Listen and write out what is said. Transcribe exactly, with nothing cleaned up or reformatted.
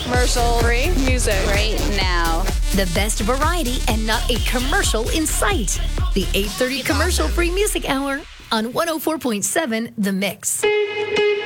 commercial-free music right now. The best variety and not a commercial in sight. The eight thirty commercial-free music hour on one oh four point seven The Mix.